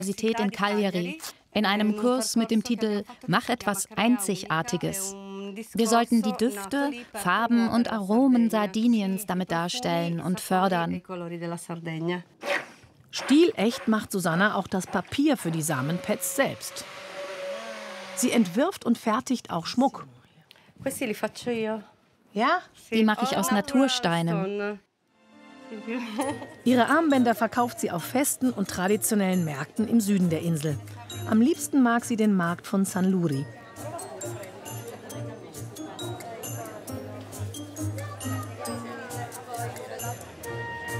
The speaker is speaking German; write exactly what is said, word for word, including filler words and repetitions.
Universität in Cagliari in einem Kurs mit dem Titel »Mach etwas Einzigartiges«. Wir sollten die Düfte, Farben und Aromen Sardiniens damit darstellen und fördern. Stilecht macht Susanna auch das Papier für die Samenpads selbst. Sie entwirft und fertigt auch Schmuck. Ja, die mache ich aus Natursteinen. Ihre Armbänder verkauft sie auf Festen und traditionellen Märkten im Süden der Insel. Am liebsten mag sie den Markt von San Luri.